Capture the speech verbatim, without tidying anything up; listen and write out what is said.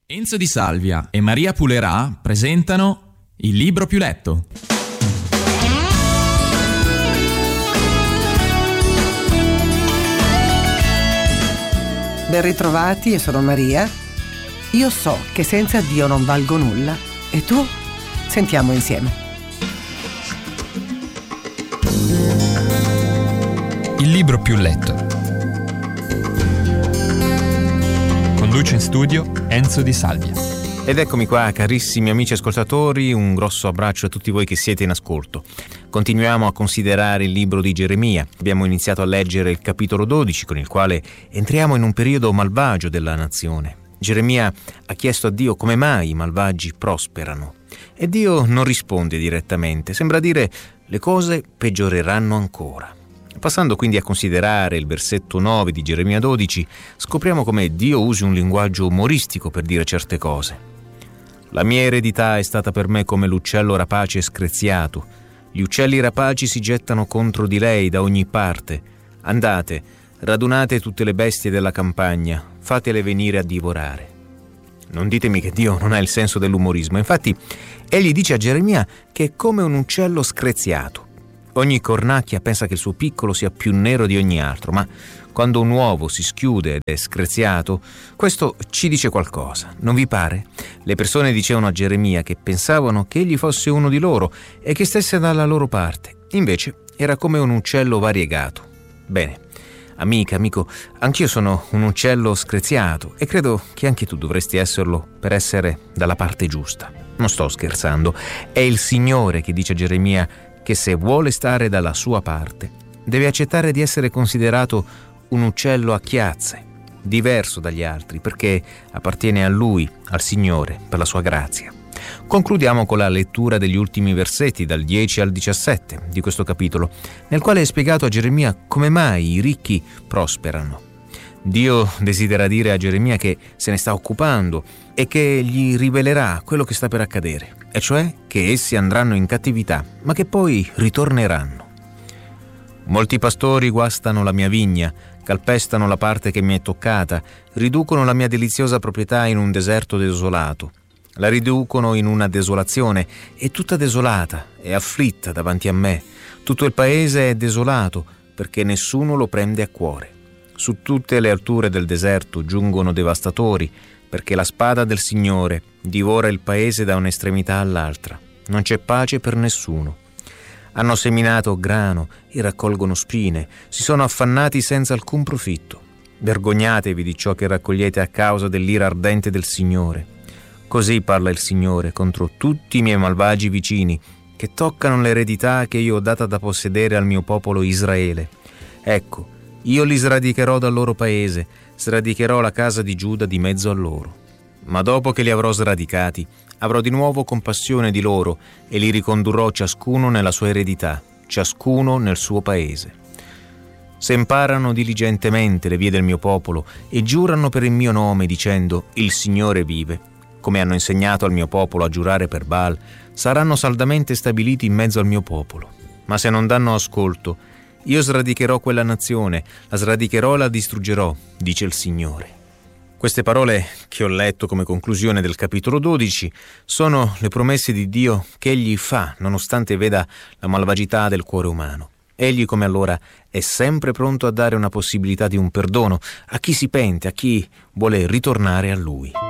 Enzo Di Salvia e Maria Pulerà presentano Il libro più letto. Ben ritrovati, io sono Maria. Io so che senza Dio non valgo nulla. E tu? Sentiamo insieme. Il libro più letto. Conduce in studio Enzo Di Salvia. Ed eccomi qua, carissimi amici ascoltatori, un grosso abbraccio a tutti voi che siete in ascolto. Continuiamo a considerare il libro di Geremia. Abbiamo iniziato a leggere il capitolo dodici, con il quale entriamo in un periodo malvagio della nazione. Geremia ha chiesto a Dio come mai i malvagi prosperano. E Dio non risponde direttamente, sembra dire le cose peggioreranno ancora. Passando quindi a considerare il versetto nove di Geremia dodici, scopriamo come Dio usi un linguaggio umoristico per dire certe cose. La mia eredità è stata per me come l'uccello rapace screziato. Gli uccelli rapaci si gettano contro di lei da ogni parte. Andate, radunate tutte le bestie della campagna, fatele venire a divorare. Non ditemi che Dio non ha il senso dell'umorismo. Infatti, egli dice a Geremia che è come un uccello screziato. Ogni cornacchia pensa che il suo piccolo sia più nero di ogni altro, ma quando un uovo si schiude ed è screziato, questo ci dice qualcosa, non vi pare? Le persone dicevano a Geremia che pensavano che egli fosse uno di loro e che stesse dalla loro parte. Invece era come un uccello variegato. Bene, amica, amico, anch'io sono un uccello screziato e credo che anche tu dovresti esserlo per essere dalla parte giusta. Non sto scherzando, è il Signore che dice a Geremia che se vuole stare dalla sua parte, deve accettare di essere considerato un uccello a chiazze, diverso dagli altri, perché appartiene a Lui, al Signore, per la sua grazia. Concludiamo con la lettura degli ultimi versetti, dal dieci al diciassette di questo capitolo, nel quale è spiegato a Geremia come mai i ricchi prosperano. Dio desidera dire a Geremia che se ne sta occupando e che gli rivelerà quello che sta per accadere, e cioè che essi andranno in cattività, ma che poi ritorneranno. Molti pastori guastano la mia vigna, calpestano la parte che mi è toccata, riducono la mia deliziosa proprietà in un deserto desolato. La riducono in una desolazione, è tutta desolata e afflitta davanti a me. Tutto il paese è desolato, perché nessuno lo prende a cuore. Su tutte le alture del deserto giungono devastatori, perché la spada del Signore divora il paese da un'estremità all'altra. Non c'è pace per nessuno. Hanno seminato grano e raccolgono spine, si sono affannati senza alcun profitto. Vergognatevi di ciò che raccogliete a causa dell'ira ardente del Signore. Così parla il Signore contro tutti i miei malvagi vicini, che toccano l'eredità che io ho data da possedere al mio popolo Israele. Ecco, io li sradicherò dal loro paese, sradicherò la casa di Giuda di mezzo a loro. Ma dopo che li avrò sradicati, avrò di nuovo compassione di loro e li ricondurrò ciascuno nella sua eredità, ciascuno nel suo paese. Se imparano diligentemente le vie del mio popolo e giurano per il mio nome dicendo «Il Signore vive», come hanno insegnato al mio popolo a giurare per Baal, saranno saldamente stabiliti in mezzo al mio popolo. Ma se non danno ascolto, io sradicherò quella nazione, la sradicherò e la distruggerò, dice il Signore. Queste parole che ho letto come conclusione del capitolo dodici sono le promesse di Dio che Egli fa, nonostante veda la malvagità del cuore umano. Egli, come allora, è sempre pronto a dare una possibilità di un perdono a chi si pente, a chi vuole ritornare a Lui.